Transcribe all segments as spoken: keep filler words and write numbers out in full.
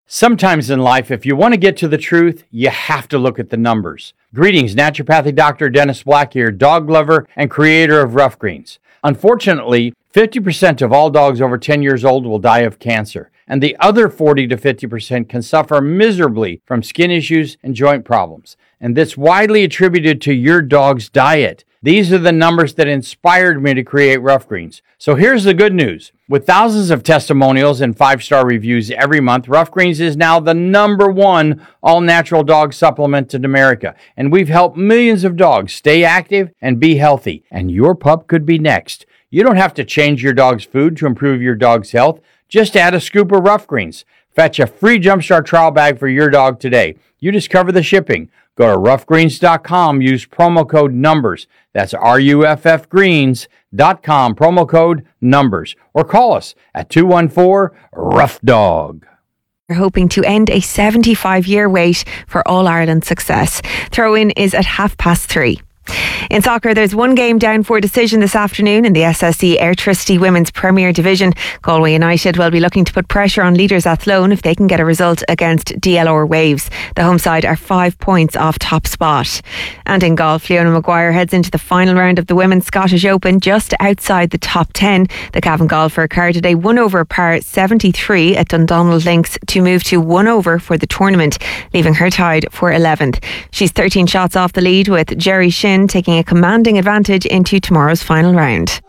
Sometimes in life, if you want to get to the truth, you have to look at the numbers. Greetings, naturopathic doctor Dennis Black here, dog lover and creator of Rough Greens. Unfortunately, fifty percent of all dogs over ten years old will die of cancer, and the other forty to fifty percent can suffer miserably from skin issues and joint problems. And that's widely attributed to your dog's diet. These are the numbers that inspired me to create Rough Greens. So here's the good news. With thousands of testimonials and five-star reviews every month, Rough Greens is now the number one all-natural dog supplement in America. And we've helped millions of dogs stay active and be healthy. And your pup could be next. You don't have to change your dog's food to improve your dog's health. Just add a scoop of Rough Greens. Fetch a free Jumpstart trial bag for your dog today. You just cover the shipping. Go to rough greens dot com, use promo code NUMBERS. That's R U F F greens dot com, promo code NUMBERS. Or call us at two one four, ROUGH DOG. We're hoping to end a seventy-five-year wait for All-Ireland success. Throw-in is at half past three. In soccer, there's one game down for decision this afternoon in the S S E Airtricity Women's Premier Division. Galway United will be looking to put pressure on leaders Athlone if they can get a result against D L R Waves. The home side are five points off top spot. And in golf, Fiona Maguire heads into the final round of the Women's Scottish Open just outside the top ten. The Cavan golfer carded a one over par seventy-three at Dundonald Links to move to one over for the tournament, leaving her tied for eleventh. She's thirteen shots off the lead, with Jerry Shin taking a commanding advantage into tomorrow's final round.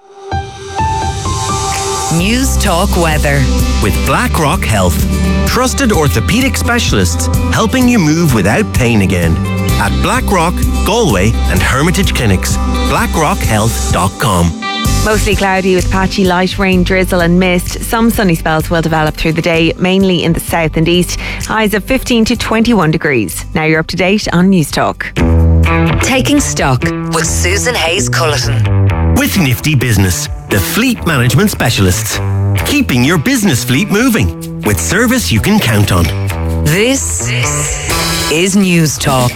News Talk Weather with BlackRock Health. Trusted orthopaedic specialists helping you move without pain again. At BlackRock, Galway and Hermitage Clinics. blackrock health dot com. Mostly cloudy with patchy light rain, drizzle and mist. Some sunny spells will develop through the day, mainly in the south and east. Highs of fifteen to twenty-one degrees. Now you're up to date on News Talk. Taking Stock with Susan Hayes-Culleton. With Nifty Business, the fleet management specialists. Keeping your business fleet moving with service you can count on. This is News Talk.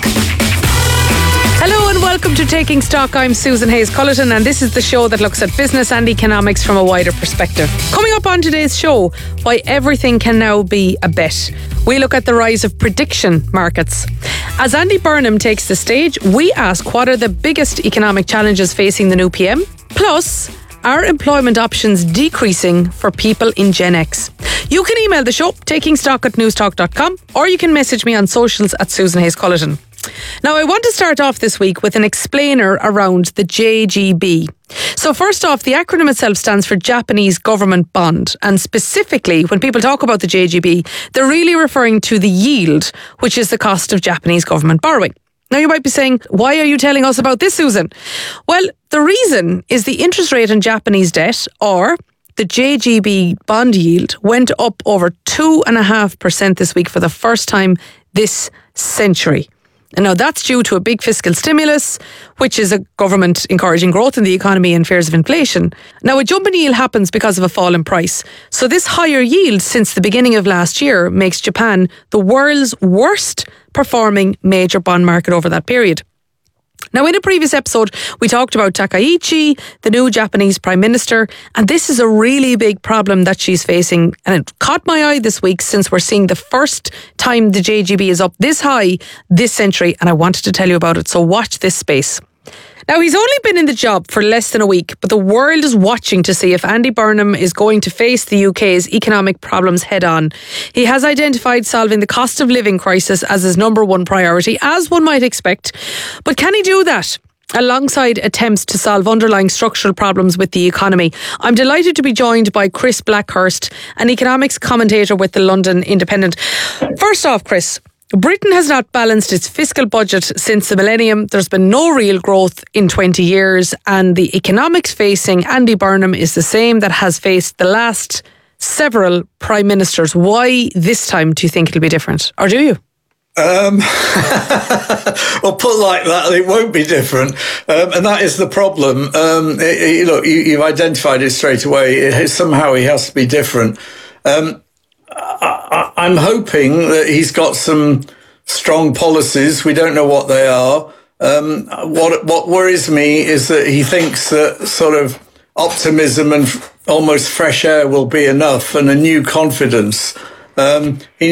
Hello and welcome to Taking Stock. I'm Susan Hayes-Culleton, and this is the show that looks at business and economics from a wider perspective. Coming up on today's show, why everything can now be a bet. We look at the rise of prediction markets. As Andy Burnham takes the stage, we ask what are the biggest economic challenges facing the new P M? Plus, are employment options decreasing for people in Gen X? You can email the show, takingstock at newstalk dot com, or you can message me on socials at Susan Hayes-Culleton. Now, I want to start off this week with an explainer around the J G B. So first off, the acronym itself stands for Japanese Government Bond. And specifically, when people talk about the J G B, they're really referring to the yield, which is the cost of Japanese government borrowing. Now, you might be saying, why are you telling us about this, Susan? Well, the reason is the interest rate on Japanese debt, or the J G B bond yield, went up over two point five percent this week for the first time this century. And now that's due to a big fiscal stimulus, which is a government encouraging growth in the economy and fears of inflation. Now, a jump in yield happens because of a fall in price. So this higher yield since the beginning of last year makes Japan the world's worst performing major bond market over that period. Now, in a previous episode, we talked about Takaichi, the new Japanese Prime Minister, and this is a really big problem that she's facing. And it caught my eye this week since we're seeing the first time the J G B is up this high this century, and I wanted to tell you about it, so watch this space. Now, he's only been in the job for less than a week, but the world is watching to see if Andy Burnham is going to face the U K's economic problems head on. He has identified solving the cost of living crisis as his number one priority, as one might expect. But can he do that alongside attempts to solve underlying structural problems with the economy? I'm delighted to be joined by Chris Blackhurst, an economics commentator with the London Independent. First off, Chris, Britain has not balanced its fiscal budget since the millennium. There's been no real growth in twenty years, and the economics facing Andy Burnham is the same that has faced the last several prime ministers. Why this time do you think it'll be different? Or do you? Um, well, put like that, it won't be different. Um, and that is the problem. Um, it, it, look, you, you've identified it straight away. It, somehow he has to be different. Um, I, I'm hoping that he's got some strong policies. We don't know what they are. Um, what what worries me is that he thinks that sort of optimism and f- almost fresh air will be enough, and a new confidence. Um, he